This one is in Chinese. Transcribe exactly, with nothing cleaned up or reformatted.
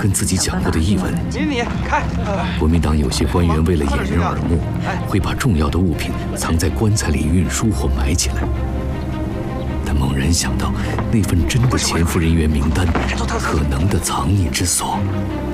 跟自己讲过的译文。 你你开。 国民党有些官员为了掩人耳目，会把重要的物品藏在棺材里运输或埋起来。但猛然想到那份真的潜伏人员名单可能的藏匿之所，